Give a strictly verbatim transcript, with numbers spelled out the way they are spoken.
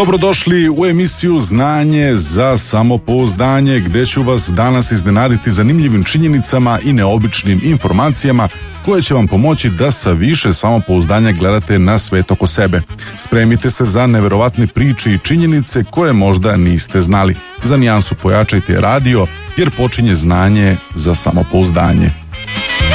Dobrodošli u emisiju Znanje za samopouzdanje, gdje ću vas danas iznenaditi zanimljivim činjenicama i neobičnim informacijama koje će vam pomoći da sa više samopouzdanja gledate na svet oko sebe. Spremite se za neverovatne priče i činjenice koje možda niste znali. Za nijansu pojačajte radio, jer počinje Znanje za samopouzdanje.